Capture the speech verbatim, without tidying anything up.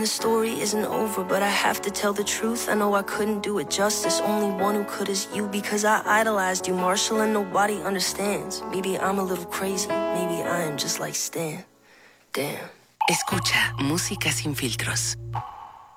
the story isn't over, but I have to tell the truth. I know I couldn't do it justice. Only one who could is you, because I idolized you, Marshall, and nobody understands. Maybe I'm a little crazy. Maybe I am just like Stan. Damn. Escucha Música Sin Filtros.